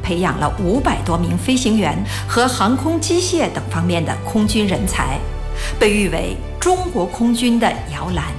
培养了500多名飞行员和航空机械等方面的空军人才，被誉为中国空军的摇篮。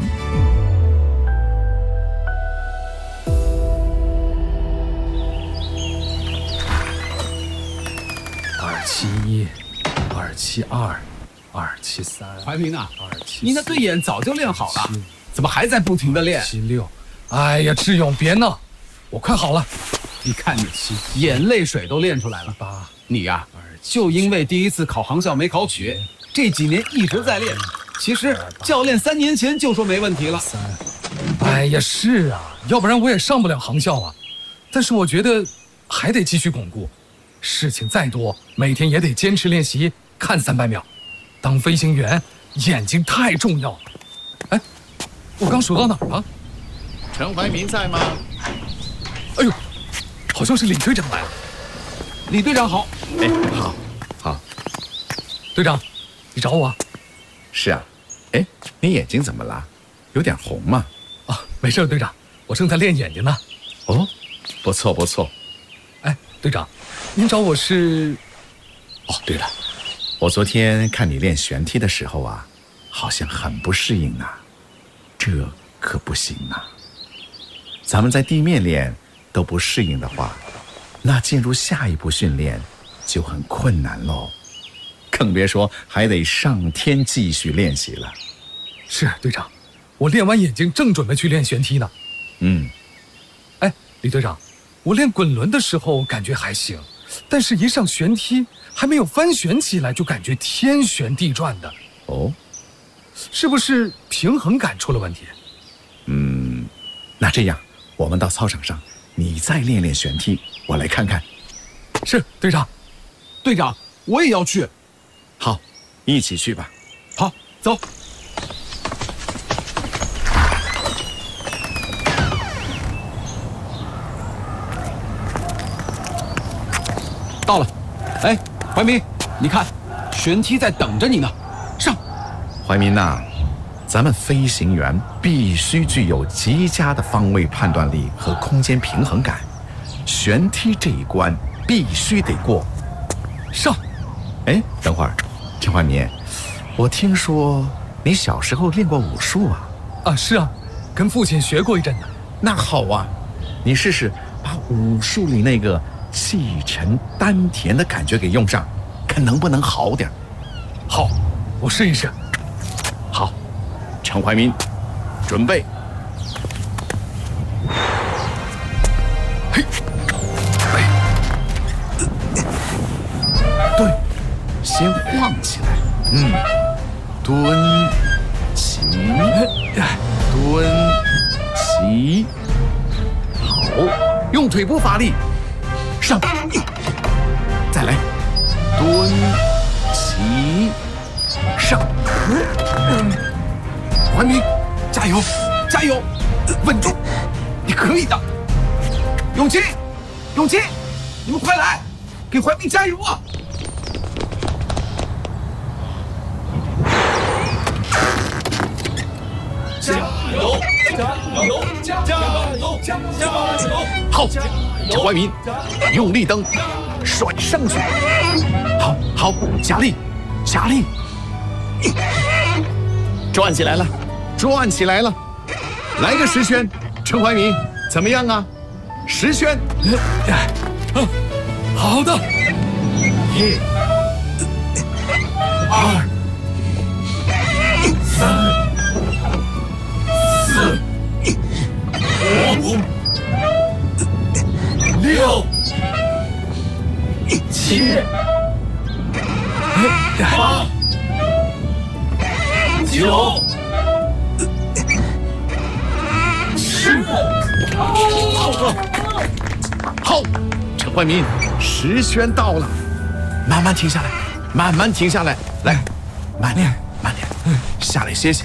271、272、273。 怀民啊，你那对眼早就练好了，怎么还在不停的练 ？76。哎呀，志勇别闹，我快好了。 你看你眼泪水都练出来了。你呀，就因为第一次考航校没考取，这几年一直在练。其实教练3年前就说没问题了。 哎呀，是啊，要不然我也上不了航校啊。但是我觉得还得继续巩固，事情再多，每天也得坚持练习，看300秒。当飞行员，眼睛太重要了。哎，我刚数到哪儿了？ 陈怀民在吗？ 哎呦，好像是李队长来了。 李队长好。 哎，好。 队长，你找我？ 是啊。哎，你眼睛怎么了？有点红嘛。 啊，没事，队长，我正在练眼睛呢。 哦，不错。 哎，队长，您找我是？ 哦，对了，我昨天看你练旋踢的时候啊，好像很不适应啊，这可不行啊。咱们在地面练都不适应的话，那进入下一步训练就很困难喽，更别说还得上天继续练习了。 是队长，我练完眼睛正准备去练旋踢呢。哎，李队长，我练滚轮的时候感觉还行，但是一上旋踢还没有翻旋起来就感觉天旋地转的。 哦， 是不是平衡感出了问题？ 那这样我们到操场上，你再练练旋踢，我来看看。 是队长。 队长，我也要去。 好，一起去吧。 好，走。到了。哎，怀民，你看，旋踢在等着你呢。上。 怀民呐，咱们飞行员必须具有极佳的方位判断力和空间平衡感，旋踢这一关必须得过。 上。 哎，等会儿，陈怀民，我听说你小时候练过武术啊？ 啊，是啊，跟父亲学过一阵子。 那好啊，你试试把武术里那个气沉丹田的感觉给用上，看能不能好点。 好，我试一试。 好，陈怀民，准备。 嘿， 对，先晃起来。蹲起，蹲起。好，用腿部发力。上，再来，蹲起，上。 怀民，加油，加油，稳住，你可以的。永琪，你们快来，给怀民加油啊！ 加油！ 好，陈怀民，用力蹬，甩上去。好，加力，转起来了，来个10旋，陈怀民，怎么样啊？10旋。 好的。 1、2、3、4、5、6、7、8、9、10。好，陈怀民，10旋到了，慢慢停下来，来，慢点，下来歇歇。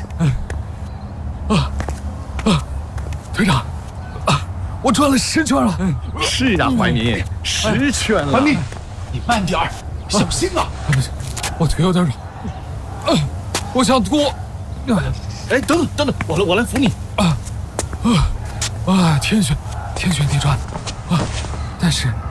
队长，我转了10圈了。 是啊，怀民，10圈了。 怀民，你慢点儿，小心啊！ 不行，我腿有点软。我想吐。 哎，等等，我来扶你。 天旋地转，但是